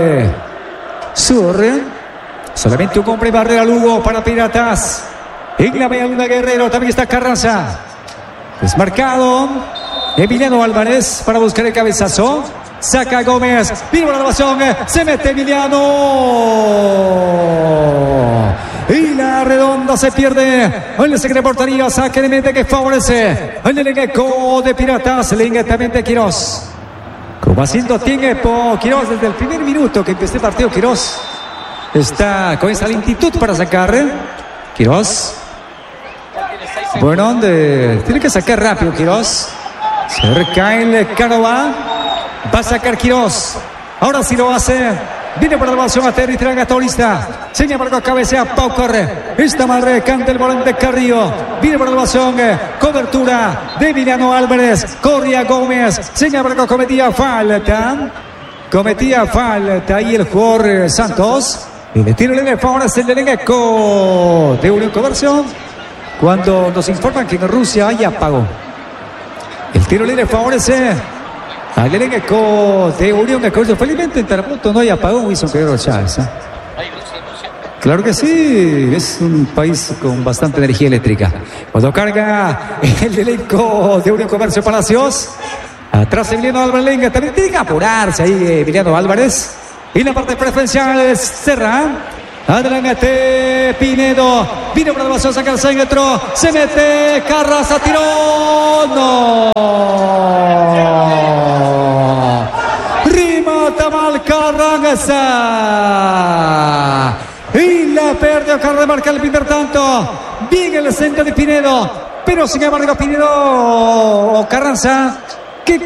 Sur. Solamente un hombre barrera Lugo para Piratas. En la media luna Guerrero también está Carranza. Desmarcado Emiliano Álvarez para buscar el cabezazo. Saca Gómez. Viene la elevación. Se mete Emiliano. Y la redonda se pierde. El secreto de portería, saque de mente que favorece el elenco de Piratas, lentamente Quirós. Como haciendo tiempo, Quirós desde el primer minuto que empezó el partido, Quirós está con esa lentitud para sacar. Quirós. Bueno, tiene que sacar rápido Quirós. Se recae el Canova. Va a sacar Quirós. Ahora sí lo hace. Viene por la elevación a Terry Tragatorista. Seña para cabecea Pau Corre. Esta madre canta el volante Carrillo. Viene por la elevación. Cobertura de Emiliano Álvarez. Corría Gómez. Seña para cometía falta. Cometía falta. Y el jugador Santos. Y le tira el favorece el elenco de Unión Comercio. Cuando nos informan que en Rusia hay apagón. El tiro libre favorece al elenco de Unión Comercio. Felizmente en Tarapoto no hay apagón, Wilson Quevedo Chávez. Claro que sí, es un país con bastante energía eléctrica. Cuando carga el elenco de Unión Comercio Palacios. Atrás Emiliano Álvarez, también tiene que apurarse ahí Emiliano Álvarez. Y la parte preferencial es Serra. Adelante Pinedo. Vino por la elevación, saca el centro. Se mete. Carranza tiró. No. Remata mal Carranza. Y la perdió Carranza. Marca el primer tanto. Bien el centro de Pinedo. Pero sin embargo Pinedo o Carranza